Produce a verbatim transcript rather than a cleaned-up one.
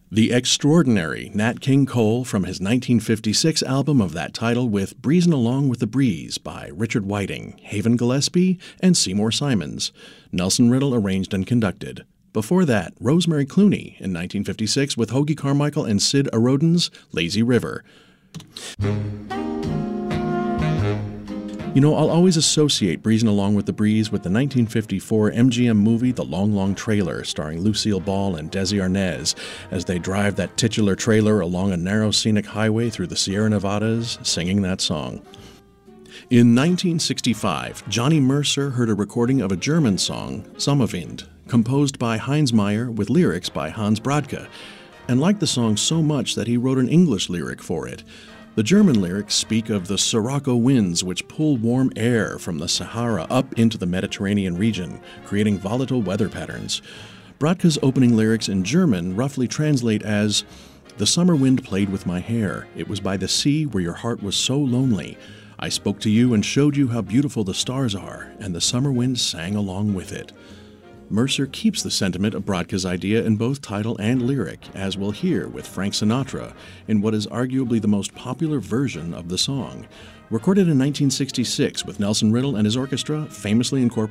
The extraordinary Nat King Cole from his nineteen fifty-six album of that title with Breezin' Along with the Breeze by Richard Whiting, Haven Gillespie, and Seymour Simons. Nelson Riddle arranged and conducted. Before that, Rosemary Clooney in nineteen fifty-six with Hoagy Carmichael and Sid Arodin's Lazy River. You know, I'll always associate Breezin' Along with the Breeze with the nineteen fifty-four M G M movie The Long, Long Trailer, starring Lucille Ball and Desi Arnaz, as they drive that titular trailer along a narrow scenic highway through the Sierra Nevadas, singing that song. In nineteen sixty-five, Johnny Mercer heard a recording of a German song, Sommerwind, composed by Heinz Meyer with lyrics by Hans Brodke, and liked the song so much that he wrote an English lyric for it. The German lyrics speak of the Sirocco winds which pull warm air from the Sahara up into the Mediterranean region, creating volatile weather patterns. Brodke's opening lyrics in German roughly translate as, "The summer wind played with my hair. It was by the sea where your heart was so lonely. I spoke to you and showed you how beautiful the stars are, and the summer wind sang along with it." Mercer keeps the sentiment of Brodke's idea in both title and lyric, as we'll hear with Frank Sinatra, in what is arguably the most popular version of the song. Recorded in nineteen sixty-six with Nelson Riddle and his orchestra, famously incorporating